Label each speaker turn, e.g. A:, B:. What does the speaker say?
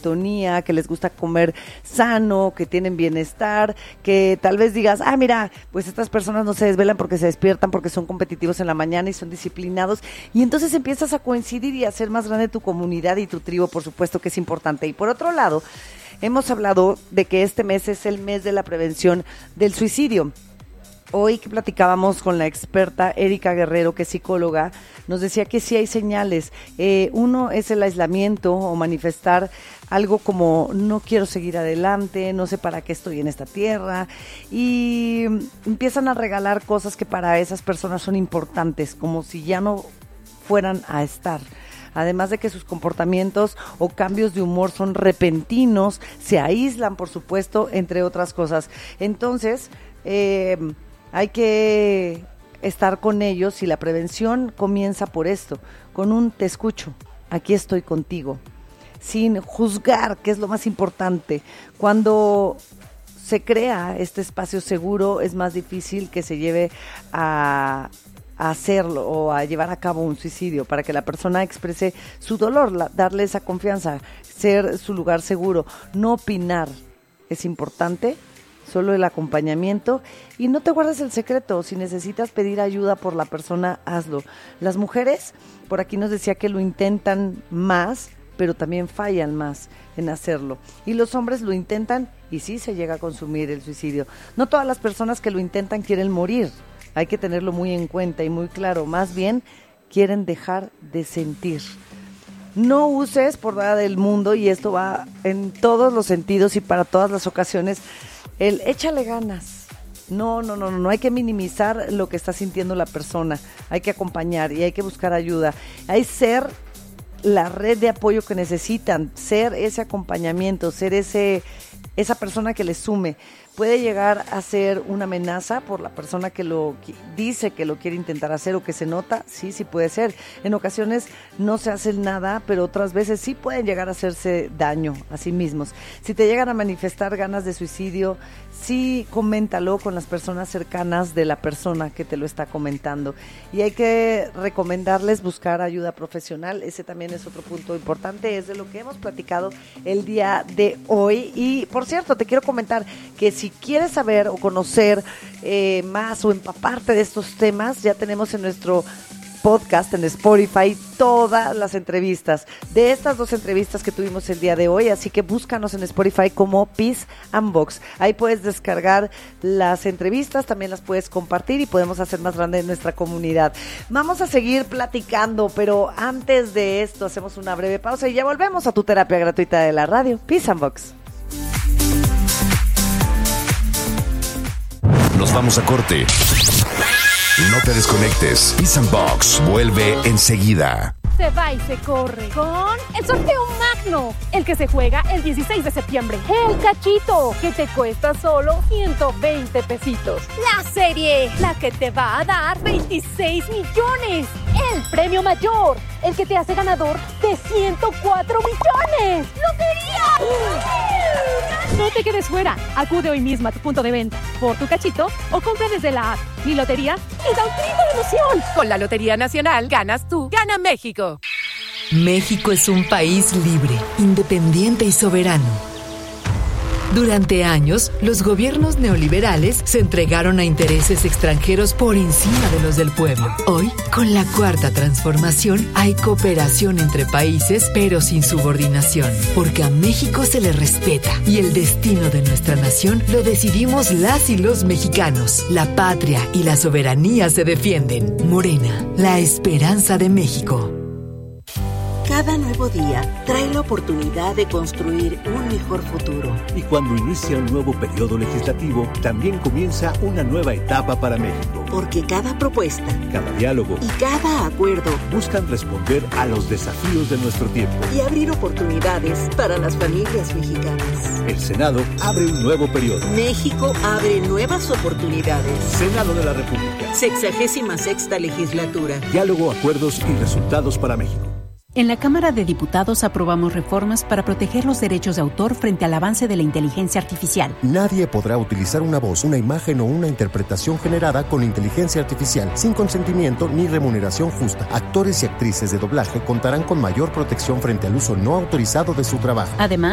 A: sintonía, que les gusta comer sano, que tienen bienestar, que tal vez digas, mira, pues estas personas no se desvelan porque se despiertan, porque son competitivos en la mañana y son disciplinados, y entonces empiezas a coincidir y a hacer más grande tu comunidad y tu tribu, por supuesto que es importante. Y por otro lado, hemos hablado de que este mes es el mes de la prevención del suicidio. Hoy que platicábamos con la experta Erika Guerrero, que es psicóloga, nos decía que sí hay señales. Uno es el aislamiento o manifestar algo como no quiero seguir adelante, no sé para qué estoy en esta tierra, y empiezan a regalar cosas que para esas personas son importantes, como si ya no fueran a estar. Además de que sus comportamientos o cambios de humor son repentinos, se aíslan, por supuesto, entre otras cosas. Entonces, hay que estar con ellos y la prevención comienza por esto, con un te escucho, aquí estoy contigo, sin juzgar, que es lo más importante. Cuando se crea este espacio seguro, es más difícil que se lleve a hacerlo o a llevar a cabo un suicidio, para que la persona exprese su dolor, darle esa confianza, ser su lugar seguro. No opinar es importante, solo el acompañamiento, y no te guardes el secreto. Si necesitas pedir ayuda por la persona, hazlo. Las mujeres, por aquí nos decía que lo intentan más, pero también fallan más en hacerlo. Y los hombres lo intentan y sí se llega a consumir el suicidio. No todas las personas que lo intentan quieren morir. Hay que tenerlo muy en cuenta y muy claro. Más bien, quieren dejar de sentir. No uses por nada del mundo, y esto va en todos los sentidos y para todas las ocasiones, el échale ganas. No hay que minimizar lo que está sintiendo la persona. Hay que acompañar y hay que buscar ayuda. Hay que ser la red de apoyo que necesitan, ser ese acompañamiento, ser esa persona que les sume. Puede llegar a ser una amenaza por la persona que lo dice que lo quiere intentar hacer o que se nota, sí puede ser. En ocasiones no se hace nada, pero otras veces sí pueden llegar a hacerse daño a sí mismos. Si te llegan a manifestar ganas de suicidio, sí coméntalo con las personas cercanas de la persona que te lo está comentando. Y hay que recomendarles buscar ayuda profesional. Ese también es otro punto importante, es de lo que hemos platicado el día de hoy. Y por cierto, te quiero comentar que si quieres saber o conocer más o empaparte de estos temas, ya tenemos en nuestro podcast en Spotify todas las entrevistas de estas 2 entrevistas que tuvimos el día de hoy, así que búscanos en Spotify como Peace and Box. Ahí puedes descargar las entrevistas, también las puedes compartir y podemos hacer más grande nuestra comunidad. Vamos a seguir platicando, pero antes de esto hacemos una breve pausa y ya volvemos a tu terapia gratuita de la radio, Peace and Box.
B: Nos vamos a corte. No te desconectes. Peace and Box vuelve enseguida.
C: Se va y se corre con el sorteo magno, el que se juega el 16 de septiembre. El cachito, que te cuesta solo 120 pesitos. La serie, la que te va a dar 26 millones. El premio mayor, el que te hace ganador de 104 millones. ¡Lotería! No te quedes fuera. Acude hoy mismo a tu punto de venta por tu cachito o compra desde la app Mi Lotería y da un grito de emoción.
D: Con la Lotería Nacional ganas tú, gana México.
E: México es un país libre, independiente y soberano. Durante años, los gobiernos neoliberales se entregaron a intereses extranjeros por encima de los del pueblo. Hoy, con la Cuarta Transformación, hay cooperación entre países, pero sin subordinación, porque a México se le respeta y el destino de nuestra nación lo decidimos las y los mexicanos. La patria y la soberanía se defienden. Morena, la esperanza de México.
F: Cada nuevo día trae la oportunidad de construir un mejor futuro.
G: Y cuando inicia un nuevo periodo legislativo, también comienza una nueva etapa para México.
F: Porque cada propuesta,
G: cada diálogo
F: y cada acuerdo
G: buscan responder a los desafíos de nuestro tiempo
F: y abrir oportunidades para las familias mexicanas.
G: El Senado abre un nuevo periodo.
F: México abre nuevas oportunidades.
G: Senado de la República.
F: 66ª legislatura.
G: Diálogo, acuerdos y resultados para México.
H: En la Cámara de Diputados aprobamos reformas para proteger los derechos de autor frente al avance de la inteligencia artificial.
I: Nadie podrá utilizar una voz, una imagen o una interpretación generada con inteligencia artificial sin consentimiento ni remuneración justa. Actores y actrices de doblaje contarán con mayor protección frente al uso no autorizado de su trabajo.
H: Además,